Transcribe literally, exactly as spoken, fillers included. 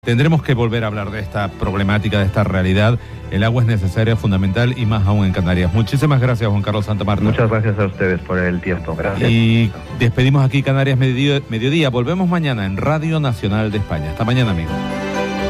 Tendremos que volver a hablar de esta problemática, de esta realidad. El agua es necesaria, fundamental y más aún en Canarias. Muchísimas gracias, Juan Carlos Santamarta. Muchas gracias a ustedes por el tiempo. Gracias. Y despedimos aquí Canarias Mediodía. Mediodía. Volvemos mañana en Radio Nacional de España. Hasta mañana, amigos.